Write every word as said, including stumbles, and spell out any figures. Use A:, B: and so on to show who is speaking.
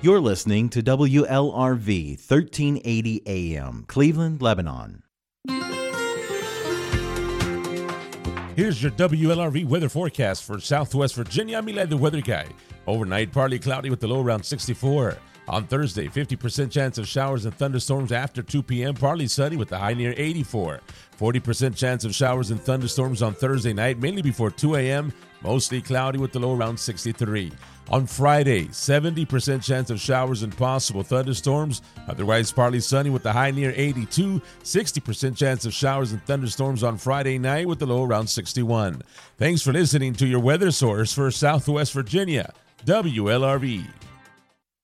A: You're listening to W L R V thirteen eighty A M, Cleveland, Lebanon.
B: Here's your W L R V weather forecast for Southwest Virginia. I'm Eli, the weather guy. Overnight, partly cloudy with the low around sixty-four. On Thursday, fifty percent chance of showers and thunderstorms after two p.m., partly sunny with the high near eighty-four. forty percent chance of showers and thunderstorms on Thursday night, mainly before two a.m., mostly cloudy with the low around sixty-three. On Friday, seventy percent chance of showers and possible thunderstorms, otherwise partly sunny with the high near eighty-two. sixty percent chance of showers and thunderstorms on Friday night with the low around sixty-one. Thanks for listening to your weather source for Southwest Virginia, W L R V.